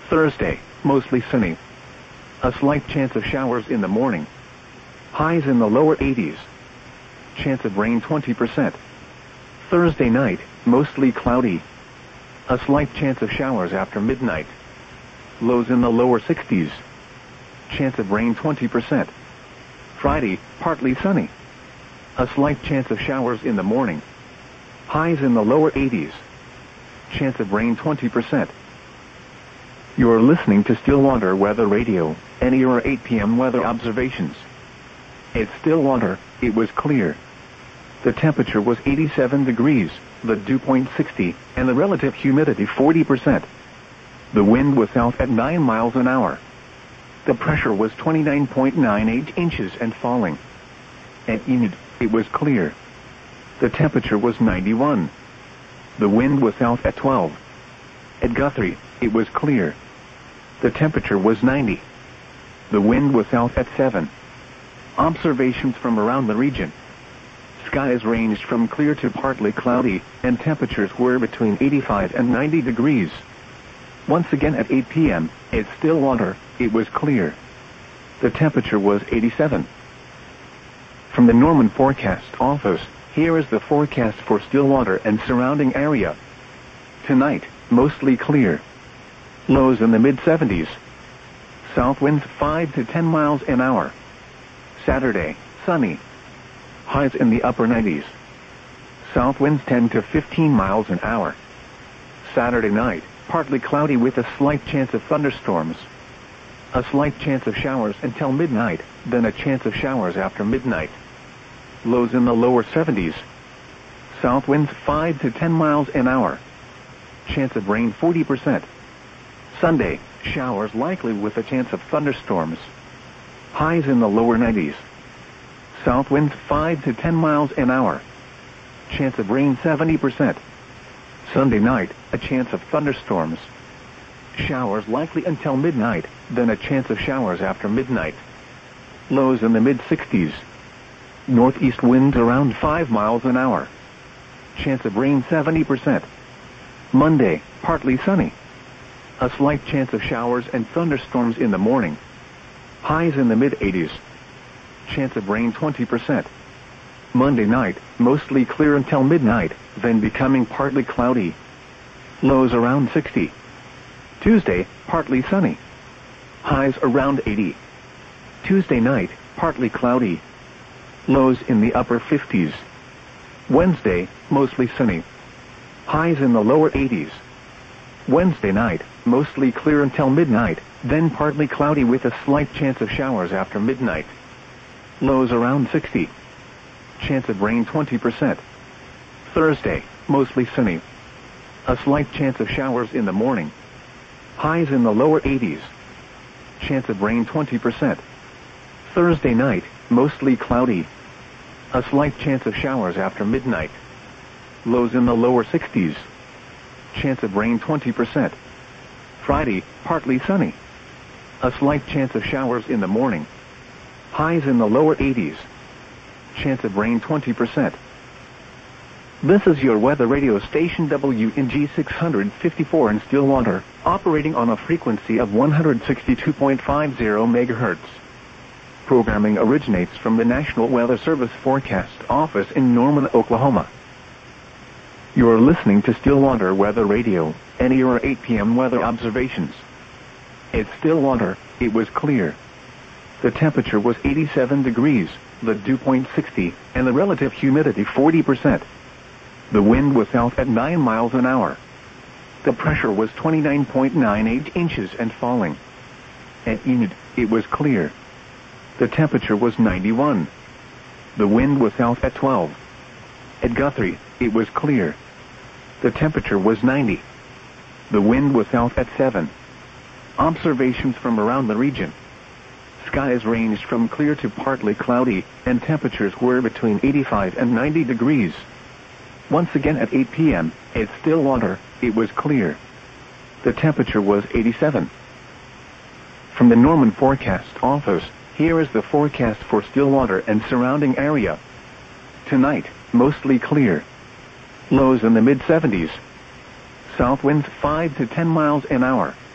Thursday, mostly sunny. A slight chance of showers in the morning. Highs in the lower 80s. Chance of rain 20%. Thursday night, mostly cloudy. A slight chance of showers after midnight. Lows in the lower 60s. Chance of rain 20%. Friday, partly sunny. A slight chance of showers in the morning. Highs in the lower 80s. Chance of rain 20%. You're listening to Stillwater Weather Radio, NER 8 p.m. weather observations. At Stillwater, it was clear. The temperature was 87 degrees, the dew point 60, and the relative humidity 40%. The wind was south at 9 miles an hour. The pressure was 29.98 inches and falling. At Enid, it was clear. The temperature was 91. The wind was south at 12. At Guthrie, it was clear. The temperature was 90. The wind was south at 7. Observations from around the region. Skies ranged from clear to partly cloudy, and temperatures were between 85 and 90 degrees. Once again at 8 p.m., at Stillwater, it was clear. The temperature was 87. From the Norman Forecast Office, here is the forecast for Stillwater and surrounding area. Tonight, mostly clear. Lows in the mid-70s. South winds 5 to 10 miles an hour. Saturday, sunny. Highs in the upper 90s. South winds 10 to 15 miles an hour. Saturday night, partly cloudy with a slight chance of thunderstorms. A slight chance of showers until midnight, then a chance of showers after midnight. Lows in the lower 70s. South winds 5 to 10 miles an hour. Chance of rain 40%. Sunday, showers likely with a chance of thunderstorms. Highs in the lower 90s. South winds 5 to 10 miles an hour. Chance of rain 70%. Sunday night, a chance of thunderstorms. Showers likely until midnight, then a chance of showers after midnight. Lows in the mid-60s. Northeast winds around 5 miles an hour. Chance of rain 70%. Monday, partly sunny. A slight chance of showers and thunderstorms in the morning. Highs in the mid-80s. Chance of rain 20%. Monday night, mostly clear until midnight, then becoming partly cloudy. Lows around 60. Tuesday, partly sunny. Highs around 80. Tuesday night, partly cloudy. Lows in the upper 50s. Wednesday, mostly sunny. Highs in the lower 80s. Wednesday night, mostly clear until midnight, then partly cloudy with a slight chance of showers after midnight. Lows around 60. Chance of rain 20%. Thursday, mostly sunny. A slight chance of showers in the morning. Highs in the lower 80s. Chance of rain 20%. Thursday night, mostly cloudy. A slight chance of showers after midnight. Lows in the lower 60s. Chance of rain 20%. Friday, partly sunny. A slight chance of showers in the morning. Highs in the lower 80s. Chance of rain 20%. This is your weather radio station WNG 654 in Stillwater, operating on a frequency of 162.50 megahertz. Programming originates from the National Weather Service Forecast Office in Norman, Oklahoma. You're listening to Stillwater Weather Radio, NER 8 p.m. weather observations. At Stillwater, it was clear. The temperature was 87 degrees, the dew point 60, and the relative humidity 40%. The wind was south at 9 miles an hour. The pressure was 29.98 inches and falling. At Enid, it was clear. The temperature was 91. The wind was south at 12. At Guthrie, it was clear. The temperature was 90. The wind was south at 7. Observations from around the region. Skies ranged from clear to partly cloudy, and temperatures were between 85 and 90 degrees. Once again at 8 p.m., at Stillwater, it was clear. The temperature was 87. From the Norman Forecast Office, here is the forecast for Stillwater and surrounding area. Tonight, mostly clear. Lows in the mid-70s. South winds 5 to 10 miles an hour.